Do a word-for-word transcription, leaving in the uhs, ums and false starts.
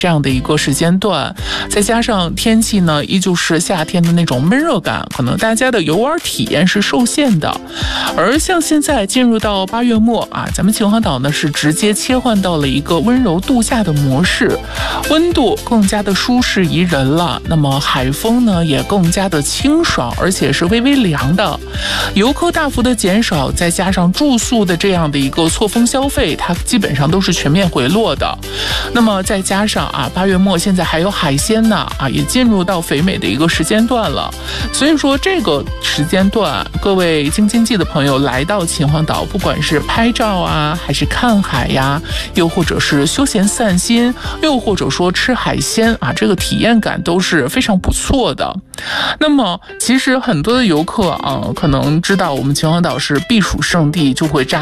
这样的一个时间段，再加上天气呢依旧是夏天的那种闷热感，可能大家的游玩体验是受限的。而像现在进入到八月末啊，咱们秦皇岛呢是直接切换到了一个温柔度假的模式，温度更加的舒适宜人了，那么海风呢也更加的清爽，而且是微微凉的，游客大幅的减少，再加上住宿的这样的一个错峰消费，它基本上都是全面回落的。那么再加上啊，八月末现在还有海鲜呢，啊，也进入到肥美的一个时间段了。所以说这个时间段，各位京津冀的朋友来到秦皇岛，不管是拍照啊，还是看海呀，又或者是休闲散心，又或者说吃海鲜啊，这个体验感都是非常不错的。那么其实很多的游客啊，可能知道我们秦皇岛是避暑胜地，就会扎